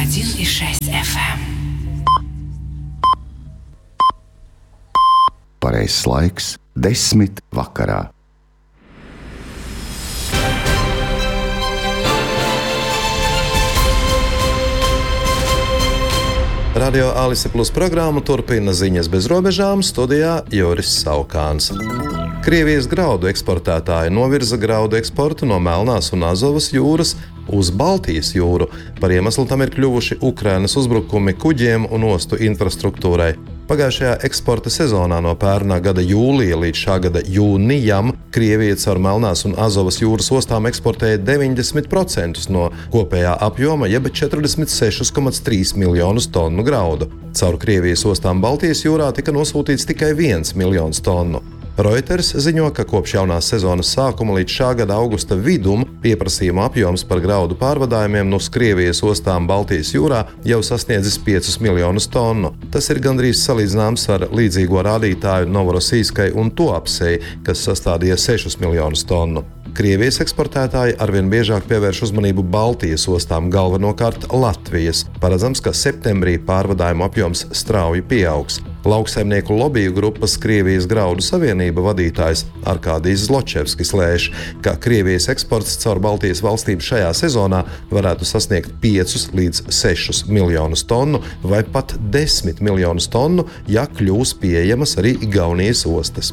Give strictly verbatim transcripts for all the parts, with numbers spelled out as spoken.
один и шесть эф эм. Pareizs laiks – desmit vakarā. Radio Alise Plus programmu turpina ziņas bez robežām, studijā Juris Saukāns. Krievijas graudu eksportētāji novirza graudu eksportu no Melnās un Azovas jūras uz Baltijas jūru. Par iemeslu tam ir kļuvuši Ukrainas uzbrukumi kuģiem un ostu infrastruktūrai. Pagājušajā eksporta sezonā no pērnā gada jūlija līdz šā gada jūnijam Krievija caur Melnās un Azovas jūras ostām eksportēja deviņdesmit procentus no kopējā apjoma, jeb četrdesmit seši komats trīs miljonus tonu graudu. Caur Krievijas ostām Baltijas jūrā tika nosūtīts tikai viens miljons tonu. Reuters ziņo, ka kopš jaunās sezonas sākuma līdz šā gada augusta vidum pieprasījuma apjoms par graudu pārvadājumiem no Krievijas ostām Baltijas jūrā jau sasniedzis piecus miljonus tonu. Tas ir gandrīz salīdzināms ar līdzīgo rādītāju Novorosijskai un Tuapsei, kas sastādīja sešus miljonus tonu. Krievijas eksportētāji arvien biežāk pievērš uzmanību Baltijas ostām, galvenokārt Latvijas. Paredzams, ka septembrī pārvadājumu apjoms strauji pieaugs. Lauksaimnieku lobiju grupas Krievijas graudu savienība vadītājs Arkādijs Zločevskis lēš, ka Krievijas eksports caur Baltijas valstīm šajā sezonā varētu sasniegt piecus līdz sešus miljonus tonu vai pat desmit miljonus tonu, ja kļūs pieejamas arī Igaunijas ostas.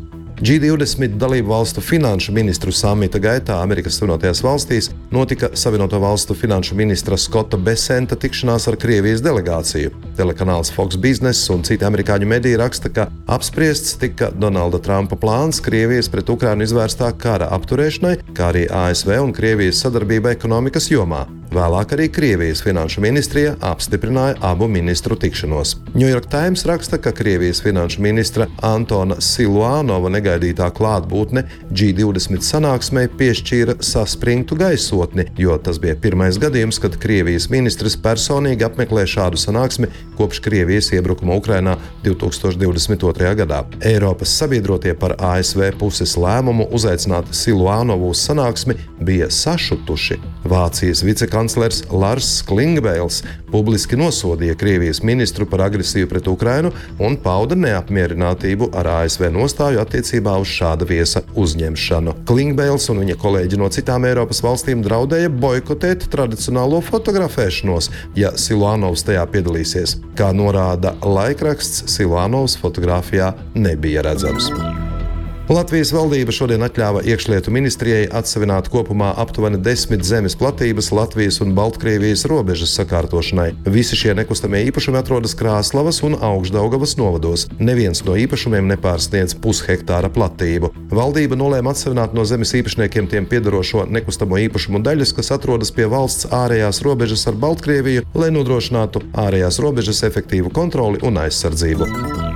G divdesmit dalību valstu finanšu ministru samita gaitā Amerikas Savienotajās valstīs notika Savienoto valstu finanšu ministra Skota Besenta tikšanās ar Krievijas delegāciju. Telekanāls Fox Business un citi amerikāņu mediji raksta, ka apspriests tika Donalda Trumpa plāns Krievijas pret Ukrainu izvērstā kara apturēšanai, kā arī A S V un Krievijas sadarbība ekonomikas jomā. Vēlāk arī Krievijas finanšu ministrija apstiprināja abu ministru tikšanos. New York Times raksta, ka Krievijas finanšu ministra Antona Siluanova negaidītā klātbūtne G divdesmit sanāksmei piešķīra saspringtu gaisotni, jo tas bija pirmais gadījums, kad Krievijas ministrs personīgi apmeklē šādu sanāksmi kopš Krievijas iebrukuma Ukrainā divtūkstoš divdesmit otrajā gadā. Eiropas sabiedrotie par A S V puses lēmumu uzaicināt Siluanovu uz sanāksmi bija sašutuši. Vācijas vicekanclers Lars Klingbeils publiski nosodīja Krievijas ministru par agresiju pret Ukrainu un pauda neapmierinātību ar A S V nostāju attiecībā uz šāda viesa uzņemšanu. Klingbeils un viņa kolēģi no citām Eiropas valstīm draudēja boikotēt tradicionālo fotografēšanos, ja Siluanovs tajā piedalīsies. Kā norāda laikraksts, Siluanovs fotografijā nebija redzams. Latvijas valdība šodien atļāva iekšlietu ministrijai atsevināt kopumā aptuveni desmit zemes platības Latvijas un Baltkrievijas robežas sakārtošanai. Visi šie nekustamie īpašumi atrodas Krāslavas un Augšdaugavas novados. Neviens no īpašumiem nepārsniedz pushektāra platību. Valdība nolēma atsevināt no zemes īpašniekiem tiem piederošo nekustamo īpašumu daļas, kas atrodas pie valsts ārējās robežas ar Baltkrieviju, lai nodrošinātu ārējās robežas efektīvu kontroli un aizsardzību.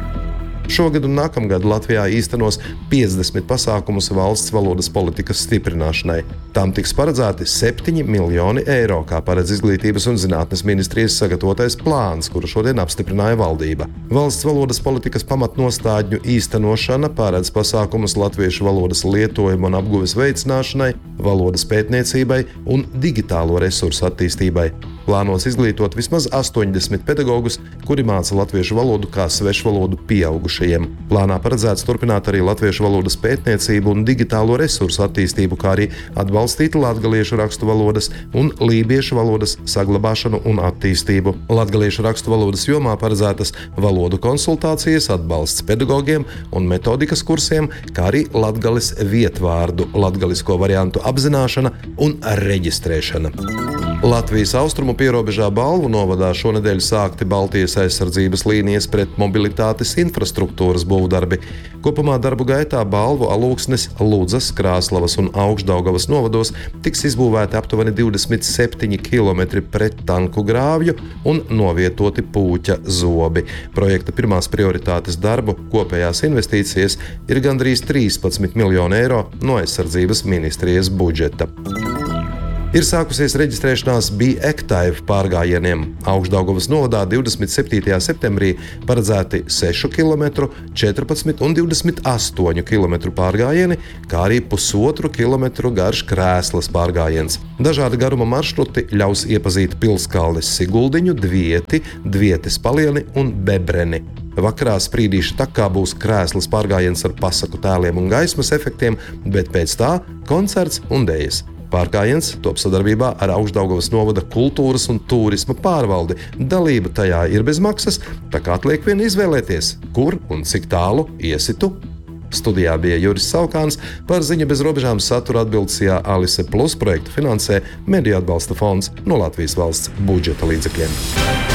Šogad un nākamgad Latvijā īstenos piecdesmit pasākumus valsts valodas politikas stiprināšanai. Tam tiks paredzēti septiņi miljoni eiro, kā paredz Izglītības un zinātnes ministrijas sagatavotais plāns, kuru šodien apstiprināja valdība. Valsts valodas politikas pamatnostādņu īstenošana paredz pasākumus latviešu valodas lietojuma un apguves veicināšanai, valodas pētniecībai un digitālo resursu attīstībai. Plānots izglītot vismaz astoņdesmit pedagogus, kuri māca latviešu valodu kā svešvalodu pieaugušajiem. Plānā paredzēts turpināt arī latviešu valodas pētniecību un digitālo resursu attīstību, kā arī atbalstīt latgaliešu rakstu valodas un lībiešu valodas saglabāšanu un attīstību. Latgaliešu rakstu valodas jomā paredzētas valodu konsultācijas, atbalsts pedagogiem un metodikas kursiem, kā arī latgales vietvārdu, latgalisko variantu apzināšana un reģistrēšana. Latvijas austrumu pierobežā Balvu novadā šonedēļ sākti Baltijas aizsardzības līnijas pret mobilitātes infrastruktūras būvdarbi. Kopumā darbu gaitā Balvu, Alūksnes, Ludzas, Krāslavas un Augšdaugavas novados tiks izbūvēti aptuveni divdesmit septiņi kilometri prettanku grāvju un novietoti pūķa zobi. Projekta pirmās prioritātes darbu kopējās investīcijas ir gandrīz trīspadsmit miljoni eiro no aizsardzības ministrijas budžeta. Ir sākusies reģistrēšanās Be-Active pārgājieniem. Augšdaugavas novadā divdesmit septītajā septembrī paredzēti sešu kilometru, četrpadsmit un divdesmit astoņu kilometru pārgājieni, kā arī pusotru kilometru garš krēslas pārgājiens. Dažādi garuma maršruti ļaus iepazīt Pilskalnes Siguldiņu, Dvieti, Dvietes Palieni un Bebreni. Vakarā sprīdīša takā būs krēslas pārgājiens ar pasaku tēliem un gaismas efektiem, bet pēc tā koncerts un dejas. Pārgājiens top sadarbībā ar Augšdaugavas novada kultūras un turisma pārvaldi. Dalība tajā ir bez maksas, tā kā atliek vien izvēlēties, kur un cik tālu iesi tu. Studijā bija Juris Saukāns, par Ziņa bez robežām satura atbildīsijā Alise Plus projektu finansē Mediju atbalsta fonds no Latvijas valsts budžeta līdzekļiem.